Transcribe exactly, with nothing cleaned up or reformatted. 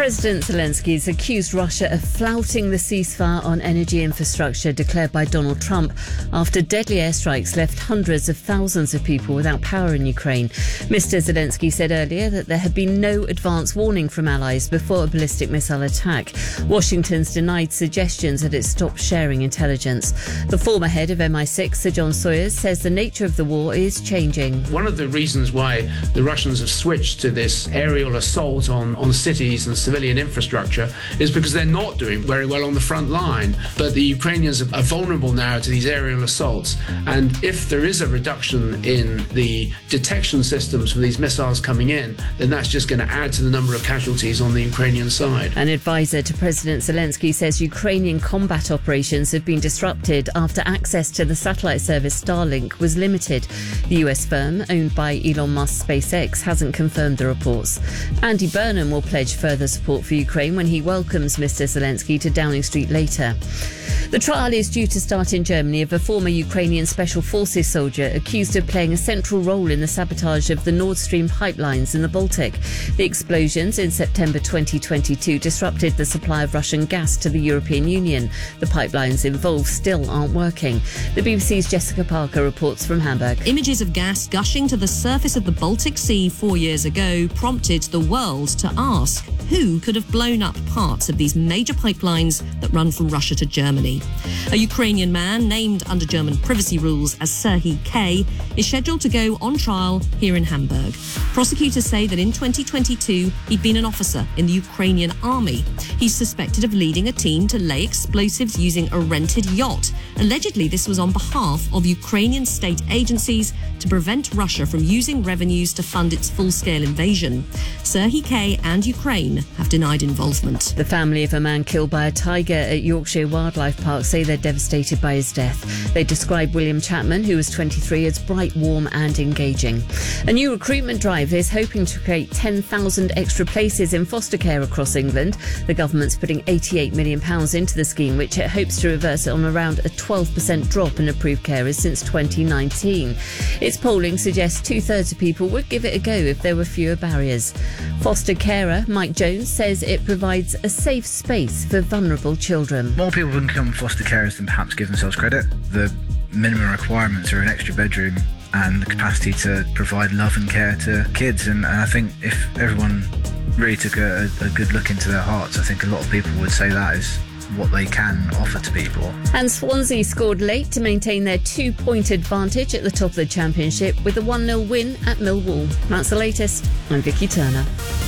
President Zelensky has accused Russia of flouting the ceasefire on energy infrastructure declared by Donald Trump after deadly airstrikes left hundreds of thousands of people without power in Ukraine. Mister Zelensky said earlier that there had been no advance warning from allies before a ballistic missile attack. Washington's denied suggestions that it stopped sharing intelligence. The former head of M I six, Sir John Sawyers, says the nature of the war is changing. One of the reasons why the Russians have switched to this aerial assault on, on cities and civilian infrastructure is because they're not doing very well on the front line. But the Ukrainians are vulnerable now to these aerial assaults. And if there is a reduction in the detection systems for these missiles coming in, then that's just going to add to the number of casualties on the Ukrainian side. An advisor to President Zelensky says Ukrainian combat operations have been disrupted after access to the satellite service Starlink was limited. The U S firm, owned by Elon Musk's SpaceX, hasn't confirmed the reports. Andy Burnham will pledge further support for Ukraine when he welcomes Mister Zelensky to Downing Street later. The trial is due to start in Germany of a former Ukrainian Special Forces soldier accused of playing a central role in the sabotage of the Nord Stream pipelines in the Baltic. The explosions in September twenty twenty-two disrupted the supply of Russian gas to the European Union. The pipelines involved still aren't working. The B B C's Jessica Parker reports from Hamburg. Images of gas gushing to the surface of the Baltic Sea four years ago prompted the world to ask who could have blown up parts of these major pipelines that run from Russia to Germany. A Ukrainian man named under German privacy rules as Serhiy K is scheduled to go on trial here in Hamburg. Prosecutors say that in twenty twenty-two he'd been an officer in the Ukrainian army. He's suspected of leading a team to lay explosives using a rented yacht. Allegedly, this was on behalf of Ukrainian state agencies to prevent Russia from using revenues to fund its full-scale invasion. Serhiy K and Ukraine have denied involvement. The family of a man killed by a tiger at Yorkshire Wildlife Park say they're devastated by his death. They describe William Chapman, who was twenty-three, as bright, warm and engaging. A new recruitment drive is hoping to create ten thousand extra places in foster care across England. The government's putting eighty-eight million pounds into the scheme, which it hopes to reverse on around a twelve percent drop in approved carers since twenty nineteen. Its polling suggests two-thirds of people would give it a go if there were fewer barriers. Foster carer Mike Jones says it provides a safe space for vulnerable children. More people can become foster carers than perhaps give themselves credit. The minimum requirements are an extra bedroom and the capacity to provide love and care to kids. And, and I think if everyone really took a, a good look into their hearts, I think a lot of people would say that is what they can offer to people. And Swansea scored late to maintain their two-point advantage at the top of the Championship with a one nil win at Millwall. That's the latest. I'm Vicky Turner.